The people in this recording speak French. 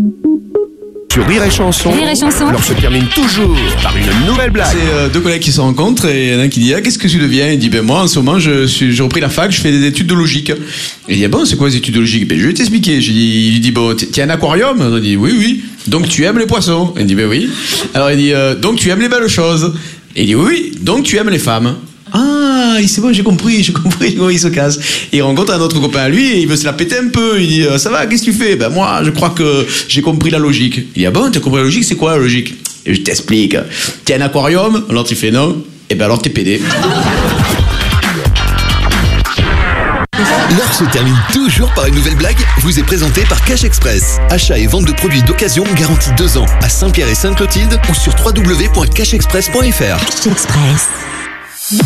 Sur Rire et Chanson, l'heure se termine toujours par une nouvelle blague. C'est deux collègues qui se rencontrent et il y en a un qui dit qu'est-ce que tu deviens? Il dit moi en ce moment j'ai repris la fac, je fais des études de logique. Il dit bon, c'est quoi les études de logique? Je vais t'expliquer. Il dit bon, t'as un aquarium? Il dit oui. Donc tu aimes les poissons? Il dit ben oui. Alors il dit donc tu aimes les belles choses? Il dit oui. Donc tu aimes les femmes? Ah, c'est bon, j'ai compris, il se casse. Et il rencontre un autre copain à lui et il veut se la péter un peu. Il dit ça va, qu'est-ce que tu fais? Ben moi, je crois que j'ai compris la logique. Il dit ah bon, t'as compris la logique? C'est quoi la logique? Et je t'explique. T'as un aquarium? Alors tu fais non. Et ben alors t'es pédé. L'heure se termine toujours par une nouvelle blague, vous est présentée par Cash Express. Achat et vente de produits d'occasion garantis 2 ans à Saint-Pierre et Sainte-Clotilde ou sur www.cashexpress.fr. Cash Express.